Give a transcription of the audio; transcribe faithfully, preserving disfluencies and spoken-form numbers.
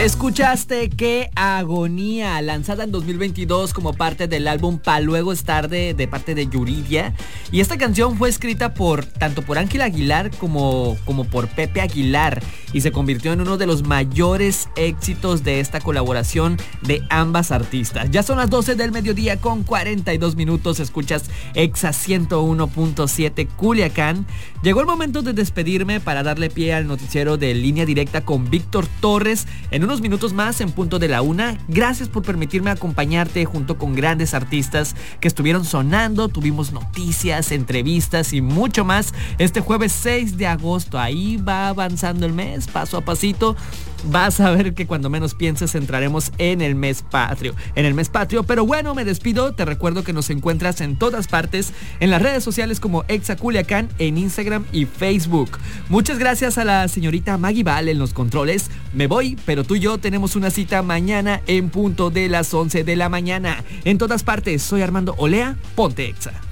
Escuchaste Qué Agonía, lanzada en dos mil veintidós como parte del álbum Pa' Luego Es Tarde de parte de Yuridia. Y esta canción fue escrita por tanto por Ángel Aguilar como, como por Pepe Aguilar y se convirtió en uno de los mayores éxitos de esta colaboración de ambas artistas. Ya son las doce del mediodía con cuarenta y dos minutos. Escuchas Exa ciento uno punto siete Culiacán. Llegó el momento de despedirme para darle pie al noticiero de Línea Directa con Víctor Torres. En unos minutos más, en punto de la una. Gracias por permitirme acompañarte junto con grandes artistas que estuvieron sonando. Tuvimos noticias, entrevistas y mucho más este jueves seis de agosto. Ahí va avanzando el mes, paso a pasito. Vas a ver que cuando menos pienses entraremos en el mes patrio. En el mes patrio, pero bueno, me despido. Te recuerdo que nos encuentras en todas partes, en las redes sociales como Exa Culiacán, en Instagram y Facebook. Muchas gracias a la señorita Maggie Val en los controles. Me voy, pero tú y yo tenemos una cita mañana en punto de las once de la mañana. En todas partes, soy Armando Olea, ponte Exa.